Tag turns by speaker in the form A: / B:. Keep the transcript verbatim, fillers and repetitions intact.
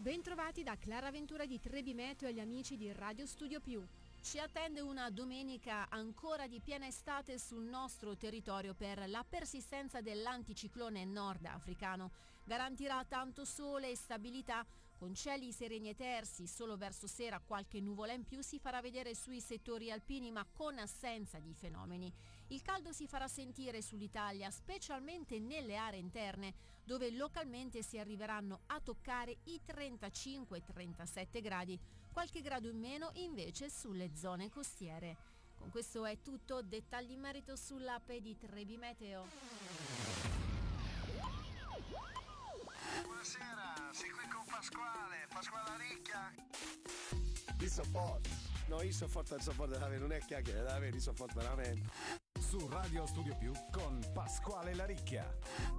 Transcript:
A: Bentrovati da Clara Ventura di Trebi Meteo e agli amici di Radio Studio Più. Ci attende una domenica ancora di piena estate sul nostro territorio per la persistenza dell'anticiclone nordafricano. Garantirà tanto sole e stabilità, con cieli sereni e tersi, solo verso sera qualche nuvola in più si farà vedere sui settori alpini ma con assenza di fenomeni. Il caldo si farà sentire sull'Italia, specialmente nelle aree interne, dove localmente si arriveranno a toccare i trentacinque trentasette gradi, qualche grado in meno invece sulle zone costiere. Con questo è tutto, dettagli in merito sull'app di Trebi Meteo.
B: Buonasera, sei qui con Pasquale, Pasquale Laricchia.
C: Io so forte, no io so forte, so forte da avere, non è chiacchiere, da avere, io so forte veramente.
D: Su Radio Studio Più con Pasquale Laricchia.